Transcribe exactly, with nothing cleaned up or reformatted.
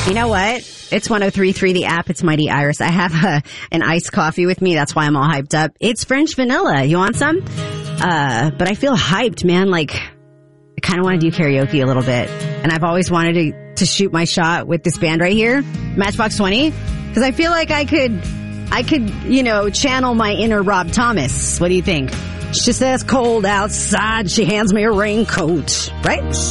You know what? It's one oh three point three, the app. It's Mighty Iris. I have a, an iced coffee with me. That's why I'm all hyped up. It's French vanilla. You want some? Uh, but I feel hyped, man. Like, I kind of want to do karaoke a little bit. And I've always wanted to, to shoot my shot with this band right here, Matchbox twenty. Because I feel like I could, I could, you know, channel my inner Rob Thomas. What do you think? She says cold outside. She hands me a raincoat. Right?